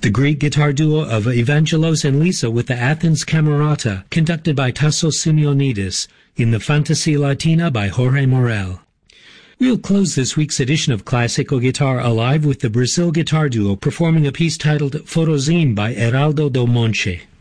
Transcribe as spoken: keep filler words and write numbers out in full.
The Greek guitar duo of Evangelos and Lisa with the Athens Camerata, conducted by Tassos Simeonidis, in the Fantasy Latina by Jorge Morel. We'll close this week's edition of Classical Guitar Alive with the Brazil guitar duo performing a piece titled Forrozinho by Heraldo Del Monte.